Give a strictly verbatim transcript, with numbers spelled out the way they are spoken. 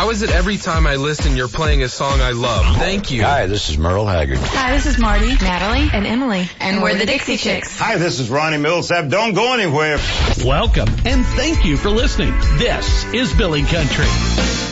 How is it every time I listen you're playing a song I love? Thank you. Hi, this is Merle Haggard. Hi, this is Marty, Natalie, and Emily. and we're the Dixie Chicks. Hi, this is Ronnie Millsap. Don't go anywhere. Welcome, and thank you for listening. This is Billy Country.